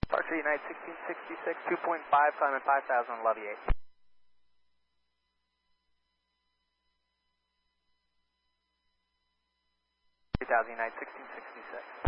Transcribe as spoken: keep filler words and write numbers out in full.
Departure United sixteen sixty-six, two point five, climbing five thousand, Leviate. three thousand United sixteen sixty-six.